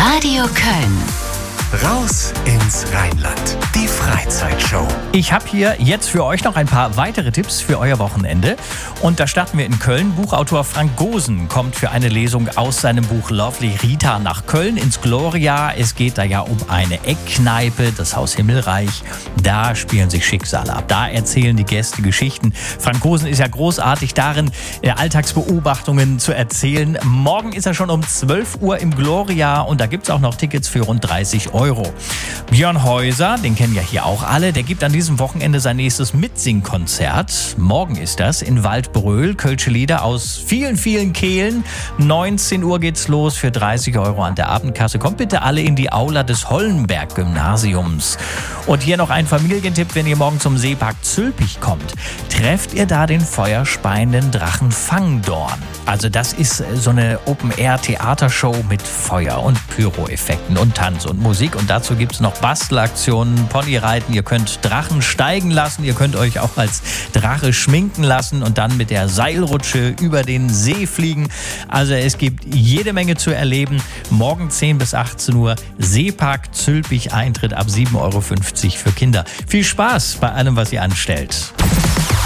Radio Köln. Raus ins Rheinland. Die Freizeitshow. Ich habe hier jetzt für euch noch ein paar weitere Tipps für euer Wochenende. Und da starten wir in Köln. Buchautor Frank Gosen kommt für eine Lesung aus seinem Buch Lovely Rita nach Köln ins Gloria. Es geht da ja um eine Eckkneipe, das Haus Himmelreich. Da spielen sich Schicksale ab. Da erzählen die Gäste Geschichten. Frank Gosen ist ja großartig darin, Alltagsbeobachtungen zu erzählen. Morgen ist er schon um 12 Uhr im Gloria und da gibt es auch noch Tickets für rund 30 €. Björn Häuser, den kennen ja hier auch alle, der gibt an diesem Wochenende sein nächstes Mitsingkonzert. Morgen ist das in Waldbröl. Kölsche Lieder aus vielen, vielen Kehlen. 19 Uhr geht's los für 30 € an der Abendkasse. Kommt bitte alle in die Aula des Hollenberg-Gymnasiums. Und hier noch ein Familientipp, wenn ihr morgen zum Seepark Zülpich kommt. Trefft ihr da den feuerspeienden Drachen Fangdorn. Also das ist so eine Open-Air-Theatershow mit Feuer und Pyro-Effekten und Tanz und Musik. Und dazu gibt es noch Bastelaktionen, Ponyreiten. Ihr könnt Drachen steigen lassen. Ihr könnt euch auch als Drache schminken lassen und dann mit der Seilrutsche über den See fliegen. Also es gibt jede Menge zu erleben. Morgen 10 bis 18 Uhr Seepark Zülpich, Eintritt ab 7,50 € für Kinder. Viel Spaß bei allem, was ihr anstellt.